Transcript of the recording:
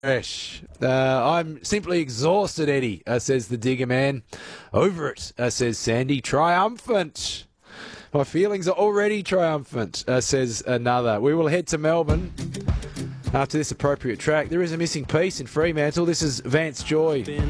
Fresh. I'm simply exhausted, Eddie, says the Digger Man. Over it, says Sandy. Triumphant. My feelings are already triumphant, says another. We will head to Melbourne after this appropriate track. There is a missing piece in Fremantle. This is Vance Joy.